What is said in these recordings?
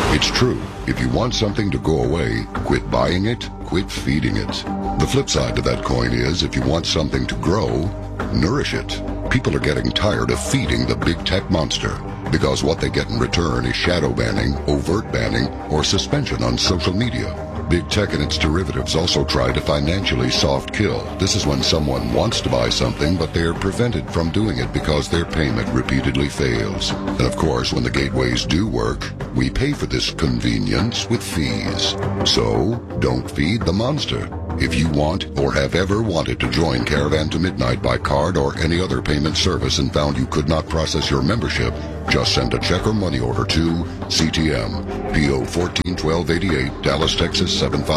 It's true. If you want something to go away, quit buying it, quit feeding it. The flip side to that coin is, if you want something to grow, nourish it. People are getting tired of feeding the big tech monster, because what they get in return is shadow banning, overt banning, or suspension on social media. Big tech and its derivatives also try to financially soft kill. This is when someone wants to buy something, but they are prevented from doing it because their payment repeatedly fails. And of course, when the gateways do work, we pay for this convenience with fees. So, don't feed the monster. If you want or have ever wanted to join Caravan to Midnight by card or any other payment service and found you could not process your membership, just send a check or money order to CTM, P.O. 141288, Dallas, Texas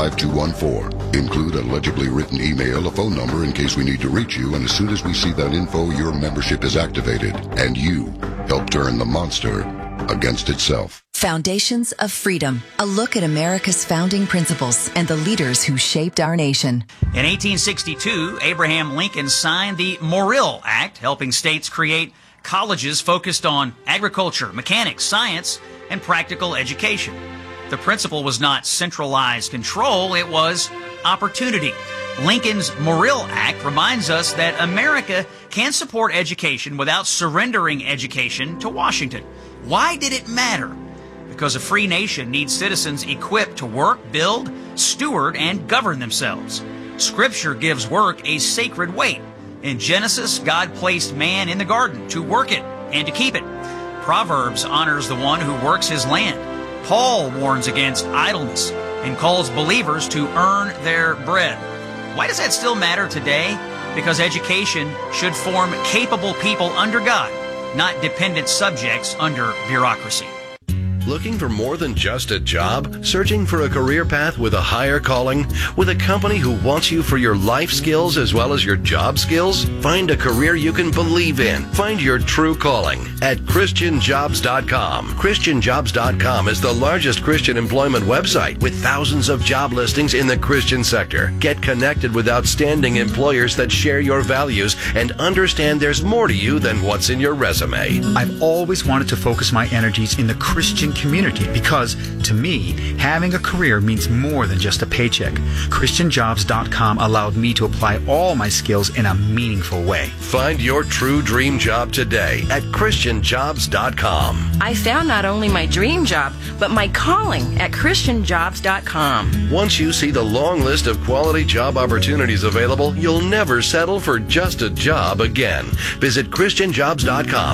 75214. Include a legibly written email, a phone number in case we need to reach you, and as soon as we see that info, your membership is activated, and you help turn the monster against itself. Foundations of Freedom, a look at America's founding principles and the leaders who shaped our nation. In 1862, Abraham Lincoln signed the Morrill Act, helping states create colleges focused on agriculture, mechanics, science, and practical education. The principle was not centralized control, it was opportunity. Lincoln's Morrill Act reminds us that America can support education without surrendering education to Washington. Why did it matter? Because a free nation needs citizens equipped to work, build, steward, and govern themselves. Scripture gives work a sacred weight. In Genesis, God placed man in the garden to work it and to keep it. Proverbs honors the one who works his land. Paul warns against idleness and calls believers to earn their bread. Why does that still matter today? Because education should form capable people under God, not dependent subjects under bureaucracy. Looking for more than just a job? Searching for a career path with a higher calling? With a company who wants you for your life skills as well as your job skills? Find a career you can believe in. Find your true calling at ChristianJobs.com. ChristianJobs.com is the largest Christian employment website with thousands of job listings in the Christian sector. Get connected with outstanding employers that share your values and understand there's more to you than what's in your resume. I've always wanted to focus my energies in the Christian community because, to me, having a career means more than just a paycheck. ChristianJobs.com allowed me to apply all my skills in a meaningful way. Find your true dream job today at ChristianJobs.com. I found not only my dream job, but my calling at ChristianJobs.com. Once you see the long list of quality job opportunities available, you'll never settle for just a job again. Visit ChristianJobs.com.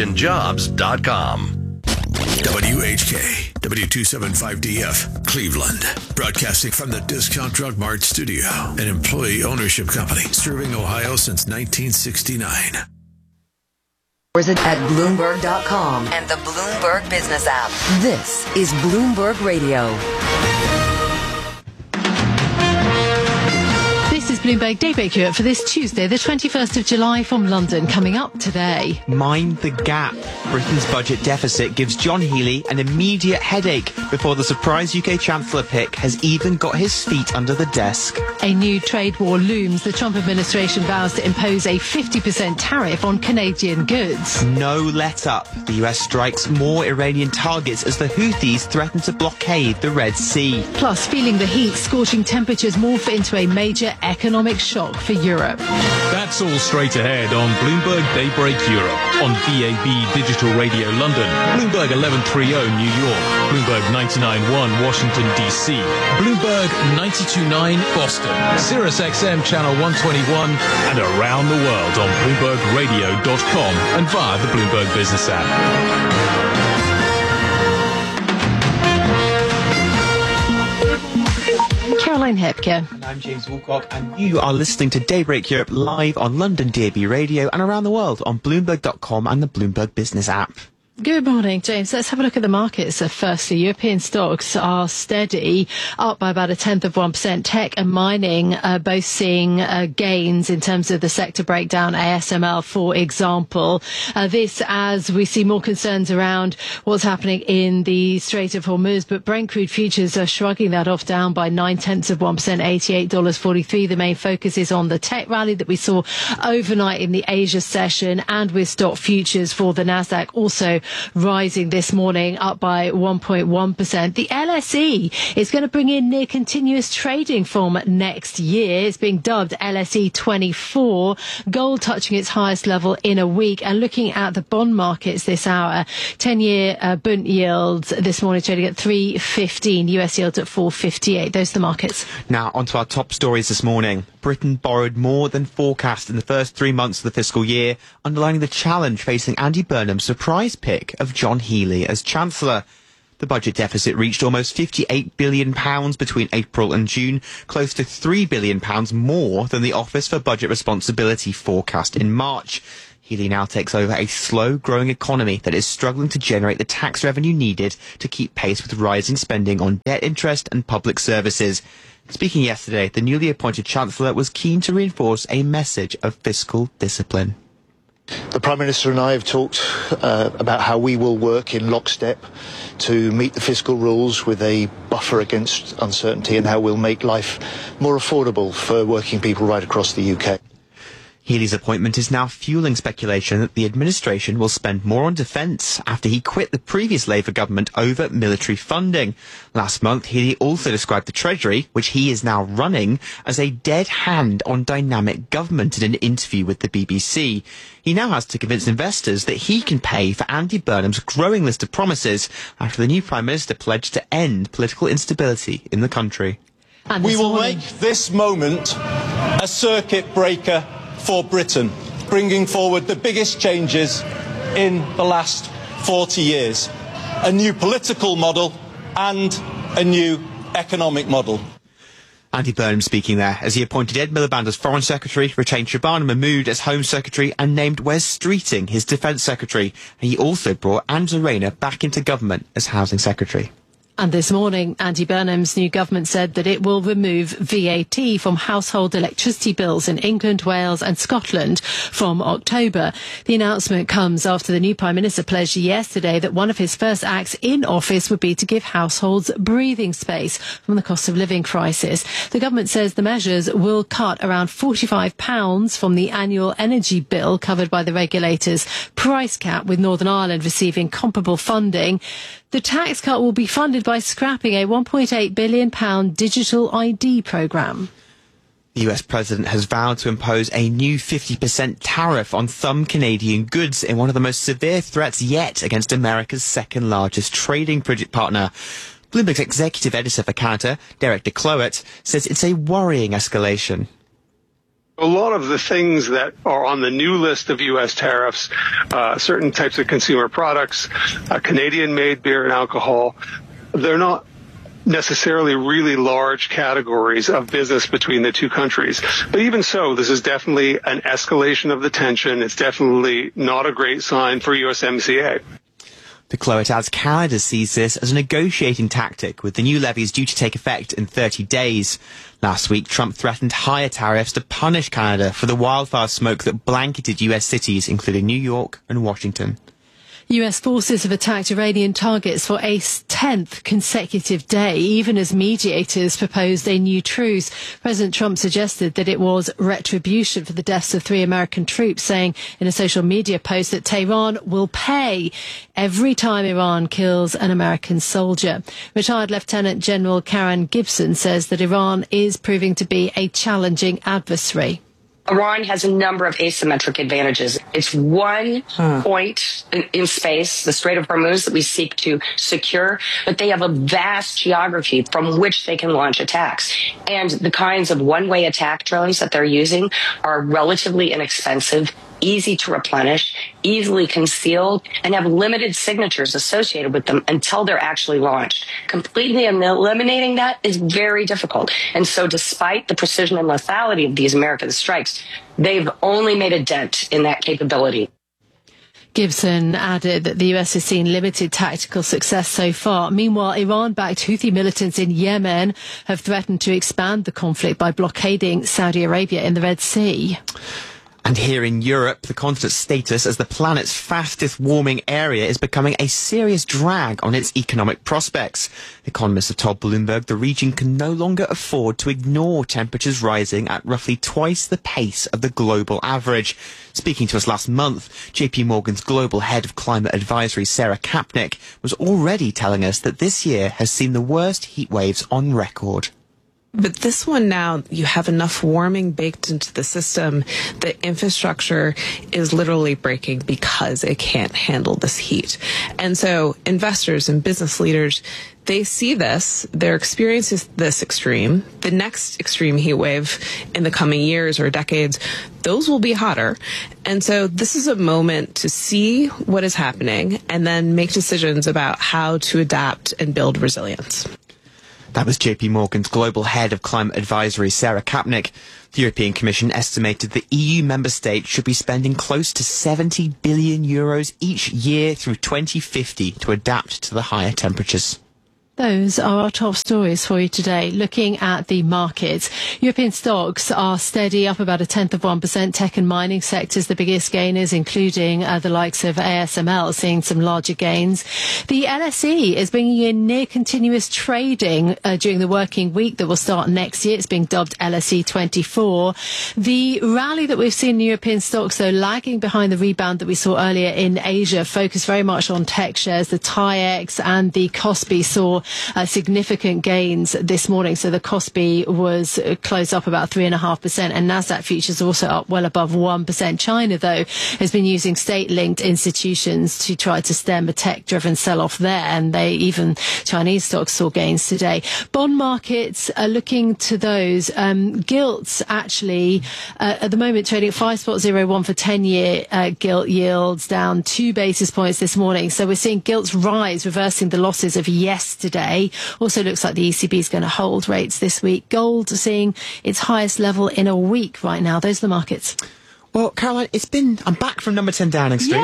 ChristianJobs.com. WHK, W275DF, Cleveland. Broadcasting from the Discount Drug Mart studio, an employee ownership company serving Ohio since 1969. At Bloomberg.com and the Bloomberg Business app. This is Bloomberg Radio. This is Bloomberg Daybreak Europe for this Tuesday, the 21st of July from London. Coming up today. Mind the gap. Britain's budget deficit gives John Healey an immediate headache before the surprise UK Chancellor pick has even got his feet under the desk. A new trade war looms. The Trump administration vows to impose a 50% tariff on Canadian goods. No let up. The US strikes more Iranian targets as the Houthis threaten to blockade the Red Sea. Plus, feeling the heat, scorching temperatures morph into a major economic shock for Europe. That's all straight ahead on Bloomberg Daybreak Europe, on DAB Digital Radio London, Bloomberg 1130 New York, Bloomberg 99.1 Washington DC, Bloomberg 92.9 Boston, Sirius XM Channel 121, and around the world on BloombergRadio.com and via the Bloomberg Business app. Caroline Hepke. And I'm James Woolcock, and you are listening to Daybreak Europe live on London DAB Radio and around the world on Bloomberg.com and the Bloomberg Business app. Good morning, James. Let's have a look at the markets. Firstly, European stocks are steady, up by about 0.1%. Tech and mining both seeing gains in terms of the sector breakdown. ASML, for example. This as we see more concerns around what's happening in the Strait of Hormuz. But Brent crude futures are shrugging that off, down by 0.9%, $88.43. The main focus is on the tech rally that we saw overnight in the Asia session, and with stock futures for the Nasdaq also rising this morning, up by 1.1%. The LSE is going to bring in near continuous trading from next year. It's being dubbed LSE 24. Gold touching its highest level in a week. And looking at the bond markets this hour, 10-year Bund yields this morning trading at 3.15, US yields at 4.58. Those are the markets. Now, onto our top stories this morning. Britain borrowed more than forecast in the first 3 months of the fiscal year, underlining the challenge facing Andy Burnham's surprise pick of John Healey as Chancellor. The budget deficit reached almost £58 billion between April and June, close to £3 billion more than the Office for Budget Responsibility forecast in March. Healey now takes over a slow-growing economy that is struggling to generate the tax revenue needed to keep pace with rising spending on debt interest and public services. Speaking yesterday, the newly appointed Chancellor was keen to reinforce a message of fiscal discipline. The Prime Minister and I have talked about how we will work in lockstep to meet the fiscal rules with a buffer against uncertainty, and how we'll make life more affordable for working people right across the UK. Healey's appointment is now fueling speculation that the administration will spend more on defence after he quit the previous Labour government over military funding. Last month, Healey also described the Treasury, which he is now running, as a dead hand on dynamic government in an interview with the BBC. He now has to convince investors that he can pay for Andy Burnham's growing list of promises after the new Prime Minister pledged to end political instability in the country. We will make this moment a circuit breaker for Britain, bringing forward the biggest changes in the last 40 years. A new political model and a new economic model. Andy Burnham speaking there as he appointed Ed Miliband as Foreign Secretary, retained Shabana Mahmood as Home Secretary and named Wes Streeting his Defence Secretary. He also brought Angela Rayner back into government as Housing Secretary. And this morning, Andy Burnham's new government said that it will remove VAT from household electricity bills in England, Wales and Scotland from October. The announcement comes after the new Prime Minister pledged yesterday that one of his first acts in office would be to give households breathing space from the cost of living crisis. The government says the measures will cut around £45 from the annual energy bill covered by the regulator's price cap, with Northern Ireland receiving comparable funding. The tax cut will be funded by scrapping a £1.8 billion digital ID programme. The US President has vowed to impose a new 50% tariff on some Canadian goods in one of the most severe threats yet against America's second largest trading partner. Bloomberg's executive editor for Canada, Derek DeCloet, says it's a worrying escalation. A lot of the things that are on the new list of U.S. tariffs, certain types of consumer products, Canadian-made beer and alcohol, they're not necessarily really large categories of business between the two countries. But even so, this is definitely an escalation of the tension. It's definitely not a great sign for USMCA. DeCloet adds Canada sees this as a negotiating tactic, with the new levies due to take effect in 30 days. Last week, Trump threatened higher tariffs to punish Canada for the wildfire smoke that blanketed US cities, including New York and Washington. US forces have attacked Iranian targets for a 10th consecutive day, even as mediators proposed a new truce. President Trump suggested that it was retribution for the deaths of 3 American troops, saying in a social media post that Tehran will pay every time Iran kills an American soldier. Retired Lieutenant General Karen Gibson says that Iran is proving to be a challenging adversary. Iran has a number of asymmetric advantages. It's one point in space, the Strait of Hormuz, that we seek to secure, but they have a vast geography from which they can launch attacks. And the kinds of one-way attack drones that they're using are relatively inexpensive, easy to replenish, easily concealed, and have limited signatures associated with them until they're actually launched. Completely eliminating that is very difficult. And so despite the precision and lethality of these American strikes, they've only made a dent in that capability. Gibson added that the US has seen limited tactical success so far. Meanwhile, Iran-backed Houthi militants in Yemen have threatened to expand the conflict by blockading Saudi Arabia in the Red Sea. And here in Europe, the continent's status as the planet's fastest warming area is becoming a serious drag on its economic prospects. Economists have told Bloomberg the region can no longer afford to ignore temperatures rising at roughly twice the pace of the global average. Speaking to us last month, JP Morgan's global head of climate advisory, Sarah Kapnick, was already telling us that this year has seen the worst heat waves on record. But this one now, you have enough warming baked into the system that infrastructure is literally breaking because it can't handle this heat. And so investors and business leaders, they see this, they're experiencing this extreme. The next extreme heat wave in the coming years or decades, those will be hotter. And so this is a moment to see what is happening and then make decisions about how to adapt and build resilience. That was JP Morgan's global head of climate advisory, Sarah Kapnick. The European Commission estimated the EU member states should be spending close to 70 billion euros each year through 2050 to adapt to the higher temperatures. Those are our top stories for you today. Looking at the markets, European stocks are steady, up about 0.1%. Tech and mining sectors, the biggest gainers, including the likes of ASML, seeing some larger gains. The LSE is bringing in near continuous trading during the working week that will start next year. It's being dubbed LSE 24. The rally that we've seen in European stocks, though, lagging behind the rebound that we saw earlier in Asia, focused very much on tech shares. The TAIEX and the KOSPI saw significant gains this morning. So the KOSPI was closed up about 3.5%, and Nasdaq futures also up well above 1%. China, though, has been using state-linked institutions to try to stem a tech-driven sell-off there, and even Chinese stocks saw gains today. Bond markets are looking to those. Gilts actually at the moment trading at 5.01 for 10-year gilt yields, down 2 basis points this morning. So we're seeing gilts rise, reversing the losses of yesterday. Also looks like the ECB is going to hold rates this week. Gold seeing its highest level in a week right now. Those are the markets. Well, Caroline, I'm back from number 10 Downing Street.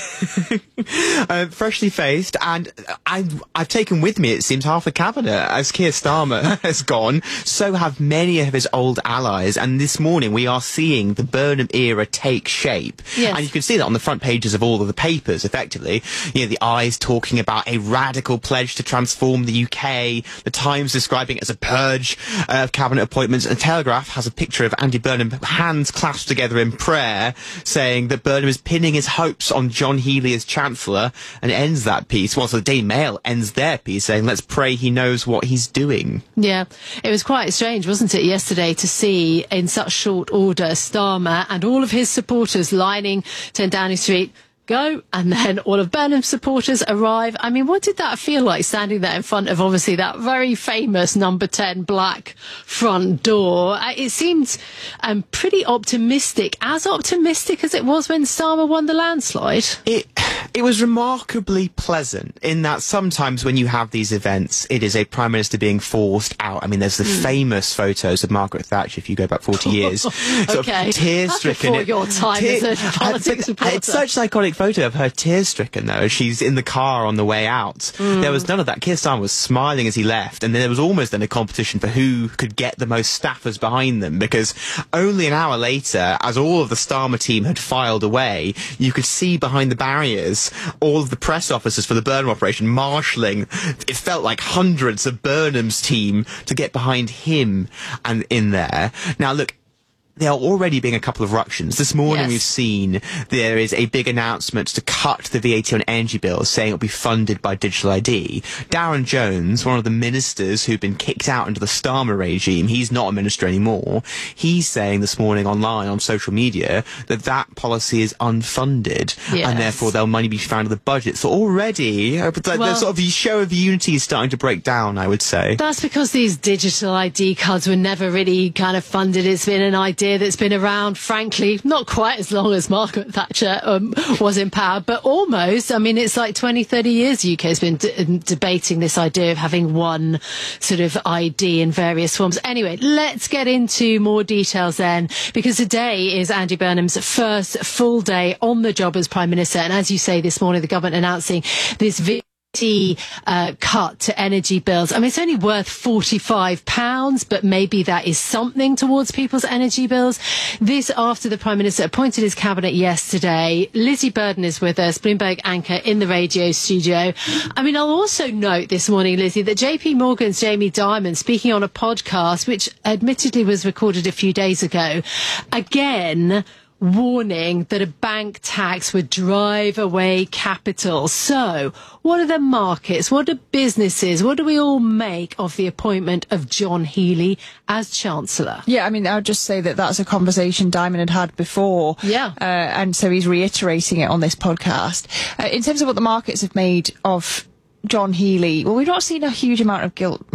Yes. Freshly faced, and I've taken with me, it seems, half the cabinet, as Keir Starmer has gone. So have many of his old allies, and this morning we are seeing the Burnham era take shape. Yes. And you can see that on the front pages of all of the papers, effectively. You know, the Eyes talking about a radical pledge to transform the UK, the Times describing it as a purge of cabinet appointments, and the Telegraph has a picture of Andy Burnham, hands clasped together in prayer, saying that Burnham is pinning his hopes on John Healey as Chancellor, and ends that piece. Well, so the Daily Mail ends their piece saying, let's pray he knows what he's doing. Yeah, it was quite strange, wasn't it, yesterday to see in such short order Starmer and all of his supporters lining 10 Downing Street go, and then all of Burnham's supporters arrive. I mean, what did that feel like, standing there in front of, obviously, that very famous number 10 black front door? It seemed pretty optimistic, as optimistic as it was when Starmer won the landslide. It was remarkably pleasant in that sometimes when you have these events, it is a Prime Minister being forced out. I mean, there's the famous photos of Margaret Thatcher, if you go back 40 years. Okay, tear-stricken. That's before your time as a politics reporter. It's such an iconic photo of her tear-stricken, though, as she's in the car on the way out. There was none of that. Keir Starmer was smiling as he left, and there was almost then a competition for who could get the most staffers behind them, because only an hour later, as all of the Starmer team had filed away, you could see behind the barriers all of the press officers for the Burnham operation marshalling. It felt like hundreds of Burnham's team to get behind him and in there. Now, look, there are already being a couple of ructions. This morning we've seen there is a big announcement to cut the VAT on energy bills, saying it'll be funded by digital ID. Darren Jones, one of the ministers who've been kicked out under the Starmer regime, he's not a minister anymore. He's saying this morning online on social media that policy is unfunded, and therefore there'll money be found in the budget. So already, the sort of show of unity is starting to break down, I would say. That's because these digital ID cards were never really kind of funded. It's been an idea that's been around, frankly, not quite as long as Margaret Thatcher was in power, but almost. I mean, it's like 20, 30 years the UK has been debating this idea of having one sort of ID in various forms. Anyway, let's get into more details then, because today is Andy Burnham's first full day on the job as Prime Minister. And as you say, this morning, the government announcing this cut to energy bills. I mean, it's only worth £45, but maybe that is something towards people's energy bills. This after the Prime Minister appointed his cabinet yesterday. Lizzie Burden is with us, Bloomberg anchor in the radio studio. I mean, I'll also note this morning, Lizzie, that JP Morgan's Jamie Dimon, speaking on a podcast, which admittedly was recorded a few days ago, again warning that a bank tax would drive away capital. So, what are the markets? What are businesses? What do we all make of the appointment of John Healey as Chancellor? Yeah, I mean, I would just say that that's a conversation Dimon had before. Yeah. And so he's reiterating it on this podcast. In terms of what the markets have made of John Healey, well, we've not seen a huge amount of guilt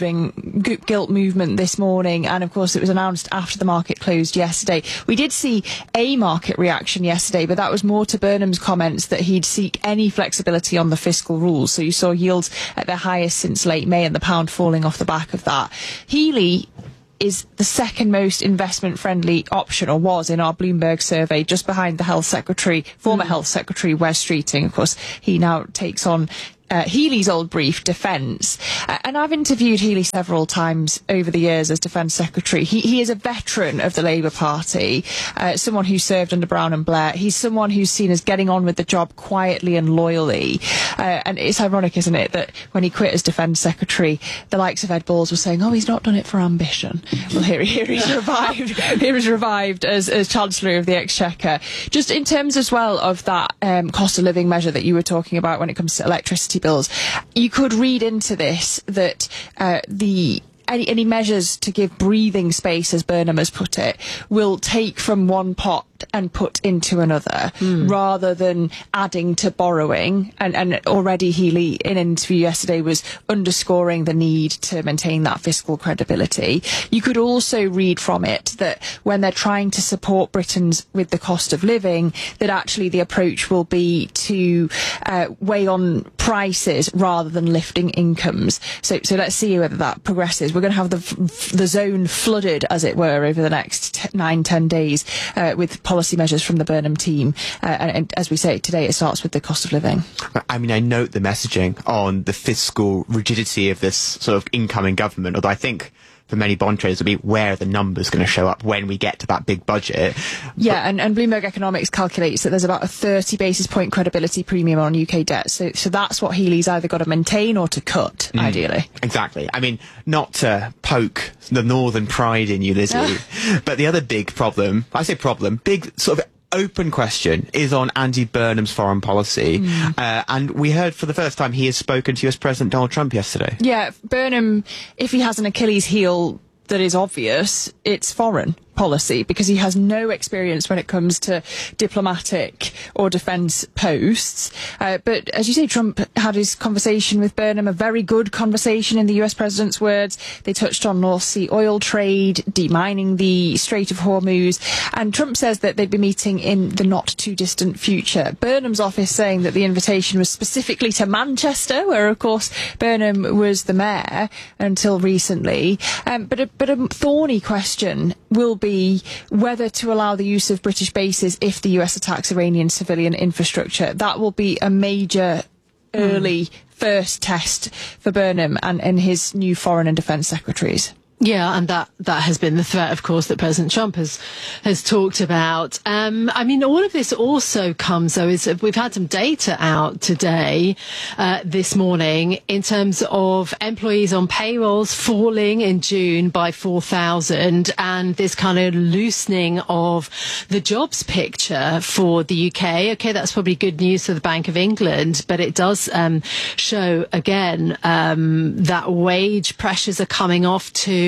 movement this morning, and of course it was announced after the market closed yesterday. We did see a market reaction yesterday, but that was more to Burnham's comments that he'd seek any flexibility on the fiscal rules. So you saw yields at their highest since late May and the pound falling off the back of that. Healey is the second most investment friendly option, or was, in our Bloomberg survey, just behind the Health Secretary, former Health Secretary Wes Streeting. Of course, he now takes on Healey's old brief, defence. And I've interviewed Healey several times over the years as Defence Secretary. He is a veteran of the Labour Party, someone who served under Brown and Blair. He's someone who's seen as getting on with the job quietly and loyally. And it's ironic, isn't it, that when he quit as Defence Secretary, the likes of Ed Balls were saying, oh, he's not done it for ambition. Well, here he's revived. Here he's revived as Chancellor of the Exchequer. Just in terms as well of that cost of living measure that you were talking about when it comes to electricity bills, you could read into this that any measures to give breathing space, as Burnham has put it, will take from one pot and put into another, rather than adding to borrowing. And already Healey, in an interview yesterday, was underscoring the need to maintain that fiscal credibility. You could also read from it that when they're trying to support Britons with the cost of living, that actually the approach will be to weigh on prices rather than lifting incomes. So let's see whether that progresses. We're going to have the zone flooded, as it were, over the next 9-10 days with policy measures from the Burnham team. And as we say today, it starts with the cost of living. I mean, I note the messaging on the fiscal rigidity of this sort of incoming government, although I think for many bond traders will be where are the numbers going to show up when we get to that big budget. Yeah, and Bloomberg Economics calculates that there's about a 30 basis point credibility premium on UK debt. So that's what Healey's either got to maintain or to cut, ideally. Exactly. I mean, not to poke the northern pride in you, Lizzie, but the other big problem, I say problem, big sort of open question is on Andy Burnham's foreign policy. And we heard for the first time he has spoken to US President Donald Trump yesterday. Yeah, Burnham, if he has an Achilles heel that is obvious, it's foreign policy, because he has no experience when it comes to diplomatic or defence posts. But as you say, Trump had his conversation with Burnham, a very good conversation in the US president's words. They touched on North Sea oil trade, demining the Strait of Hormuz, and Trump says that they'd be meeting in the not too distant future. Burnham's office saying that the invitation was specifically to Manchester, where of course Burnham was the mayor until recently. But a thorny question will be whether to allow the use of British bases if the US attacks Iranian civilian infrastructure. That will be a major early first test for Burnham and his new foreign and defence secretaries. Yeah, and that has been the threat, of course, that President Trump has talked about. I mean, all of this also comes, though, is we've had some data out today, this morning, in terms of employees on payrolls falling in June by 4,000, and this kind of loosening of the jobs picture for the UK. Okay, that's probably good news for the Bank of England, but it does show again that wage pressures are coming off too.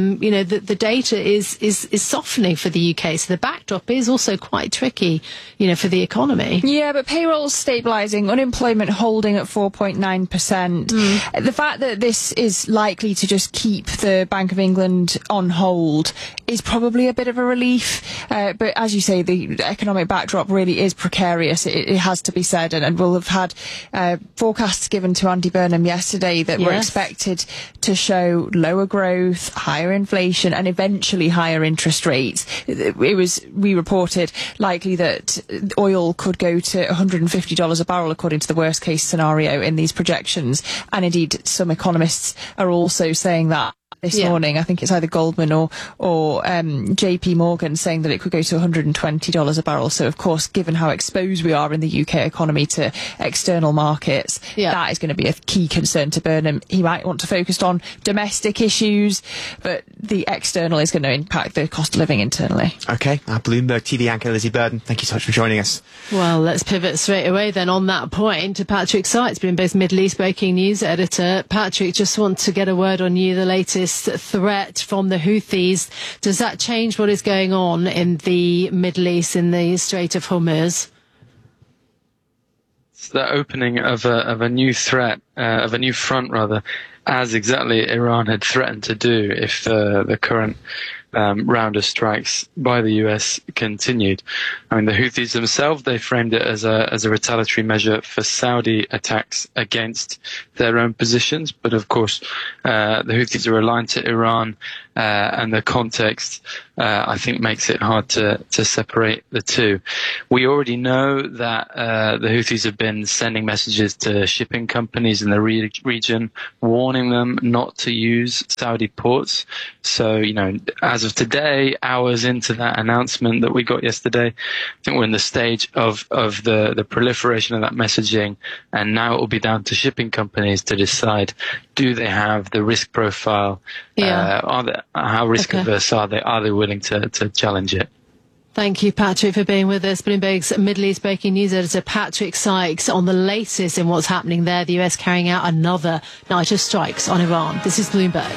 The data is softening for the UK, so the backdrop is also quite tricky, for the economy. Yeah, but payroll's stabilising, unemployment holding at 4.9%. The fact that this is likely to just keep the Bank of England on hold is probably a bit of a relief. But as you say, the economic backdrop really is precarious. It has to be said, and we'll have had forecasts given to Andy Burnham yesterday that were expected to show lower growth, growth, higher inflation, and eventually higher interest rates. We reported likely that oil could go to $150 a barrel according to the worst case scenario in these projections. And indeed, some economists are also saying that this morning. I think it's either Goldman or JP Morgan saying that it could go to $120 a barrel. So, of course, given how exposed we are in the UK economy to external markets, that is going to be a key concern to Burnham. He might want to focus on domestic issues, but the external is going to impact the cost of living internally. OK, our Bloomberg TV anchor Lizzie Burden, thank you so much for joining us. Well, let's pivot straight away then on that point to Patrick Sykes, Bloomberg's Middle East breaking news editor. Patrick, just want to get a word on you, the latest threat from the Houthis. Does that change what is going on in the Middle East, in the Strait of Hormuz? It's the opening of a new threat, of a new front rather, as exactly Iran had threatened to do if the current round of strikes by the US continued. I mean, the Houthis themselves, they framed it as a retaliatory measure for Saudi attacks against their own positions. But of course, the Houthis are aligned to Iran, and the context, I think, makes it hard to separate the two. We already know that the Houthis have been sending messages to shipping companies in the region, warning them not to use Saudi ports. So, as of today, hours into that announcement that we got yesterday, I think we're in the stage of the proliferation of that messaging, and now it will be down to shipping companies to decide, do they have the risk profile? How risk averse are they? Are they willing to challenge it? Thank you, Patrick, for being with us. Bloomberg's Middle East breaking news editor Patrick Sykes on the latest in what's happening there. The US carrying out another night of strikes on Iran. This is Bloomberg.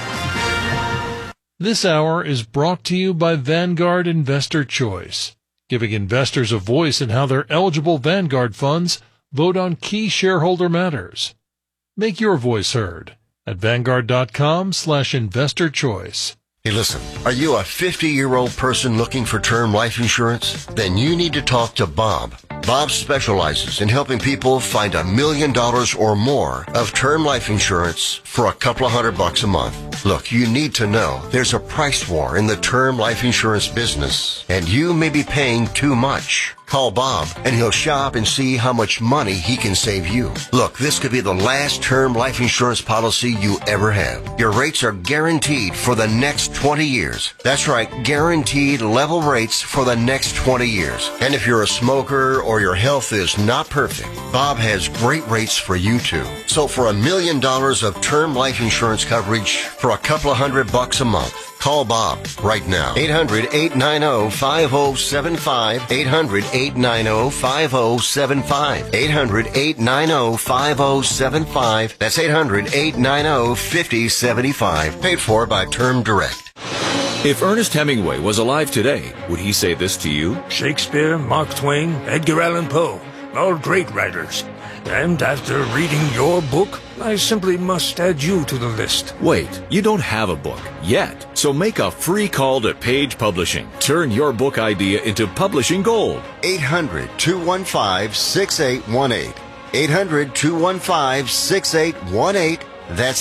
This hour is brought to you by Vanguard Investor Choice, giving investors a voice in how their eligible Vanguard funds vote on key shareholder matters. Make your voice heard at Vanguard.com/investor choice. Hey, listen, are you a 50-year-old person looking for term life insurance? Then you need to talk to Bob. Bob specializes in helping people find $1 million or more of term life insurance for a couple of $100 a month. Look, you need to know there's a price war in the term life insurance business, and you may be paying too much. Call Bob, and he'll shop and see how much money he can save you. Look, this could be the last term life insurance policy you ever have. Your rates are guaranteed for the next 20 years. That's right, guaranteed level rates for the next 20 years. And if you're a smoker or your health is not perfect, Bob has great rates for you too. So for $1 million of term life insurance coverage for a couple of $100 a month, call Bob right now. 800-890-5075. 800-890-5075. 800-890-5075. That's 800-890-5075. Paid for by Term Direct. If Ernest Hemingway was alive today, would he say this to you? Shakespeare, Mark Twain, Edgar Allan Poe, all great writers. And after reading your book, I simply must add you to the list. Wait, you don't have a book yet. So make a free call to Page Publishing. Turn your book idea into publishing gold. 800-215-6818. 800-215-6818. That's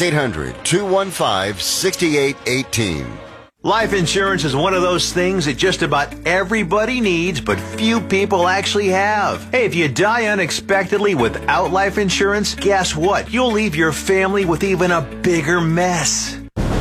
800-215-6818. Life insurance is one of those things that just about everybody needs, but few people actually have. Hey, if you die unexpectedly without life insurance, guess what? You'll leave your family with even a bigger mess.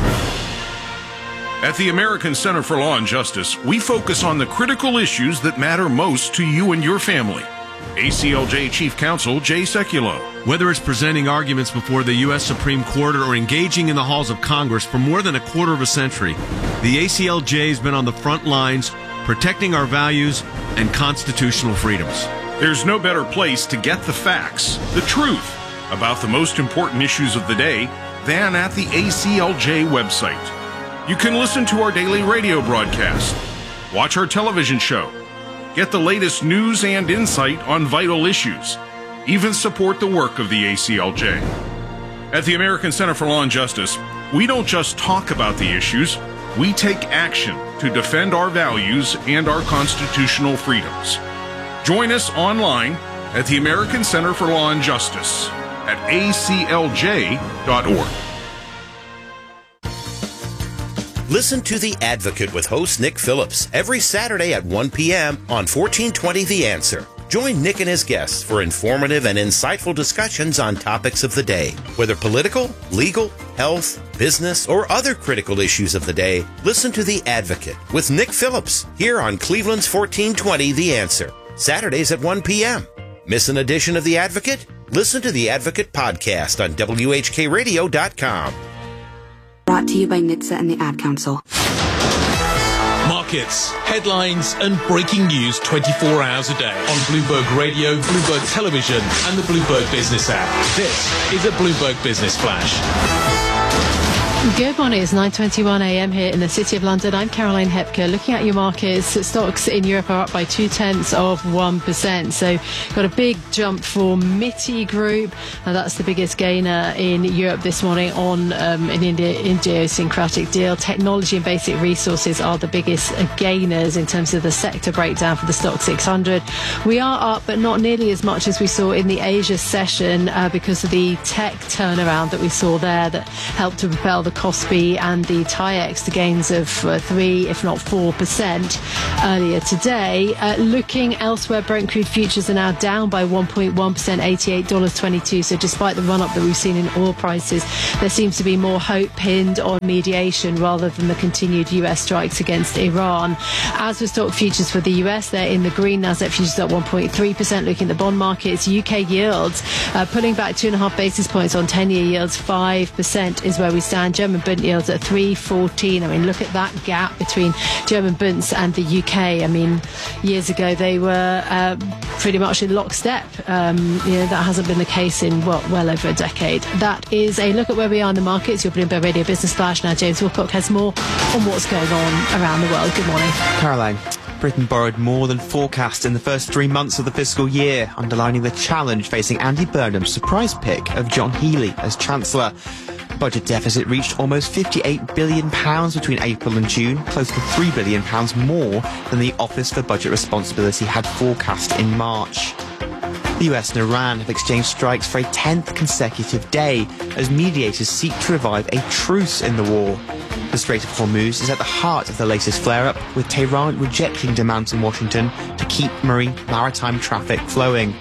At the American Center for Law and Justice, we focus on the critical issues that matter most to you and your family. ACLJ Chief Counsel Jay Sekulow. Whether it's presenting arguments before the U.S. Supreme Court or engaging in the halls of Congress for more than a quarter of a century, the ACLJ has been on the front lines protecting our values and constitutional freedoms. There's no better place to get the facts, the truth, about the most important issues of the day than at the ACLJ website. You can listen to our daily radio broadcast, watch our television show, get the latest news and insight on vital issues, even support the work of the ACLJ. At the American Center for Law and Justice, we don't just talk about the issues, we take action to defend our values and our constitutional freedoms. Join us online at the American Center for Law and Justice at aclj.org. Listen to The Advocate with host Nick Phillips every Saturday at 1 p.m. on 1420 The Answer. Join Nick and his guests for informative and insightful discussions on topics of the day. Whether political, legal, health, business, or other critical issues of the day, listen to The Advocate with Nick Phillips here on Cleveland's 1420 The Answer. Saturdays at 1 p.m. Miss an edition of The Advocate? Listen to The Advocate podcast on WHKRadio.com. Brought to you by NHTSA and the Ad Council. Markets, headlines, and breaking news 24 hours a day on Bloomberg Radio, Bloomberg Television, and the Bloomberg Business app. This is a Bloomberg Business Flash. Good morning. It's 9:21 a.m. here in the City of London. I'm Caroline Hepker. Looking at your markets, stocks in Europe are up by 0.2%. So got a big jump for MITI Group. That's the biggest gainer in Europe this morning on an idiosyncratic deal. Technology and basic resources are the biggest gainers in terms of the sector breakdown for the Stock 600. We are up, but not nearly as much as we saw in the Asia session because of the tech turnaround that we saw there that helped to propel the Kospi and the TAIEX to gains of 3, if not 4% earlier today. Looking elsewhere, Brent crude futures are now down by 1.1%, $88.22. So despite the run-up that we've seen in oil prices, there seems to be more hope pinned on mediation rather than the continued US strikes against Iran. As for stock futures for the US, they're in the green. Nasdaq futures up 1.3%. Looking at the bond markets, UK yields pulling back 2.5 basis points on 10-year yields. 5% is where we stand. German Bund yields at 3.14. I mean, look at that gap between German Bunds and the UK. I mean, years ago they were pretty much in lockstep. That hasn't been the case in well over a decade. That is a look at where we are in the markets. Your Bloomberg Radio Business Flash. Now James Wilcock has more on what's going on around the world. Good morning, Caroline. Britain borrowed more than forecast in the first 3 months of the fiscal year, underlining the challenge facing Andy Burnham's surprise pick of John Healey as Chancellor. Budget deficit reached almost £58 billion between April and June, close to £3 billion more than the Office for Budget Responsibility had forecast in March. The US and Iran have exchanged strikes for a 10th consecutive day as mediators seek to revive a truce in the war. The Strait of Hormuz is at the heart of the latest flare-up, with Tehran rejecting demands in Washington to keep maritime traffic flowing.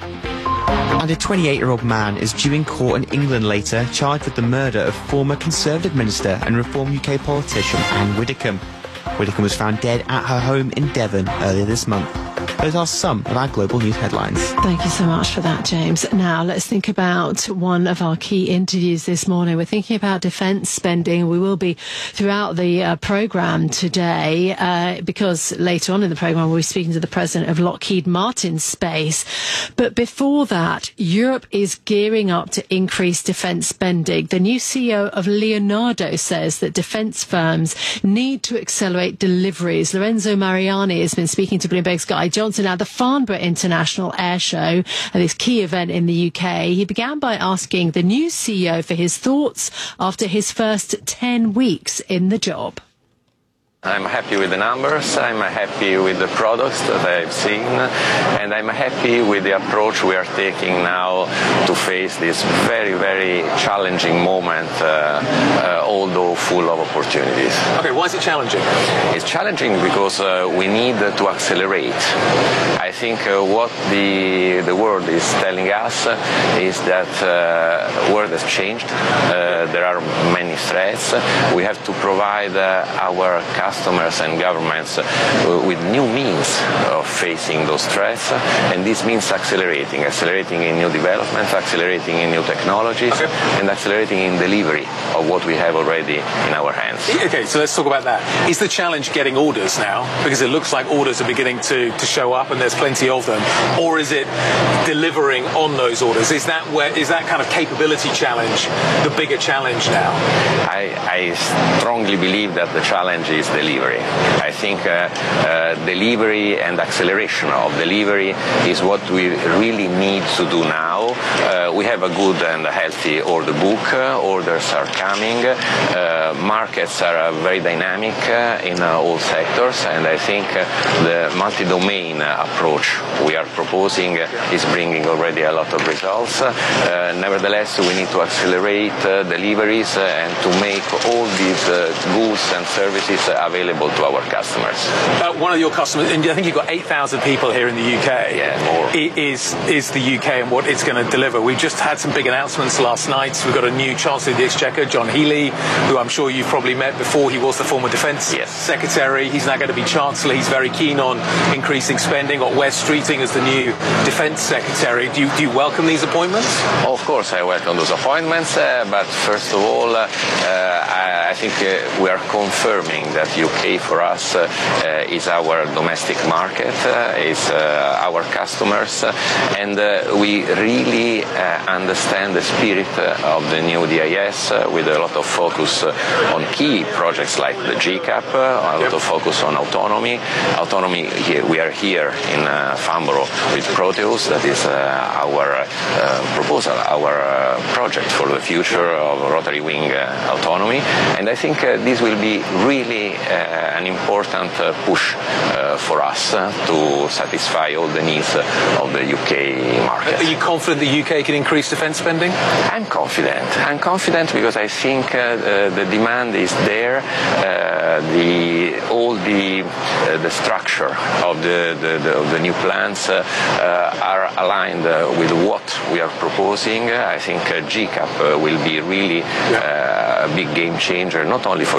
And a 28-year-old man is due in court in England later, charged with the murder of former Conservative Minister and Reform UK politician Anne Widdecombe. Widdecombe was found dead at her home in Devon earlier this month. Those are some of our global news headlines. Thank you so much for that, James. Now, let's think about one of our key interviews this morning. We're thinking about defence spending. We will be throughout the programme today because later on in the programme we'll be speaking to the president of Lockheed Martin Space. But before that, Europe is gearing up to increase defence spending. The new CEO of Leonardo says that defence firms need to accelerate deliveries. Lorenzo Mariani has been speaking to Bloomberg's Guy Johnson at the Farnborough International Air Show, this key event in the UK. He began by asking the new CEO for his thoughts after his first 10 weeks in the job. I'm happy with the numbers, I'm happy with the products that I've seen, and I'm happy with the approach we are taking now to face this very, very challenging moment, although full of opportunities. Okay, why is it challenging? It's challenging because we need to accelerate. I think what the world is telling us is that the world has changed. There are many threats. We have to provide our customers and governments with new means of facing those threats, and this means accelerating in new developments, accelerating in new technologies, and accelerating in delivery of what we have already in our hands. Okay, so let's talk about that. Is the challenge getting orders now? Because it looks like orders are beginning to show up and there's plenty of them. Or is it delivering on those orders? Is that kind of capability challenge the bigger challenge now? I strongly believe that the challenge is delivery. I think delivery and acceleration of delivery is what we really need to do now. We have a good and healthy order book. Orders are coming. Markets are very dynamic in all sectors, and I think the multi-domain approach we are proposing is bringing already a lot of results. Nevertheless, we need to accelerate deliveries and to make all these goods and services available to our customers. One of your customers, and I think you've got 8,000 people here in the UK, more. is the UK and what it's going to deliver. We've just had some big announcements last night. We've got a new Chancellor of the Exchequer, John Healey, who I'm sure you've probably met before. He was the former Defence Secretary. He's now going to be Chancellor. He's very keen on increasing spending. Got Wes Streeting as the new Defence Secretary. Do you welcome these appointments? Of course, I welcome those appointments. But first of all, I think we are confirming that UK for us is our domestic market, is our customers, and we really understand the spirit of the new DIS with a lot of focus on key projects like the GCAP, a lot of focus on autonomy. Autonomy, we are here in Farnborough with Proteus. That is our proposal, our project for the future of rotary wing autonomy. And I think this will be really an important push for us to satisfy all the needs of the UK market. Are you confident the UK can increase defence spending? I'm confident. I'm confident because I think the demand is there. The structure of the new plans are aligned with what we are proposing. I think GCAP will be really a big game changer, not only for